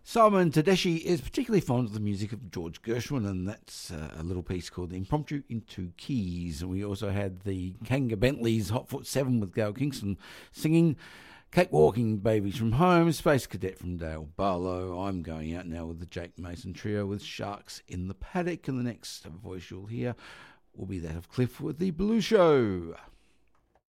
Simon Tedeschi is particularly fond of the music of George Gershwin, and that's a little piece called Impromptu in Two Keys. And we also had the Kanga Bentleys, Hotfoot 7 with Gail Kingston singing Cakewalking Babies from Home, Space Cadet from Dale Barlow. I'm going out now with the Jake Mason Trio with Sharks in the Paddock, and the next voice you'll hear will be that of Cliff with The Blue Show.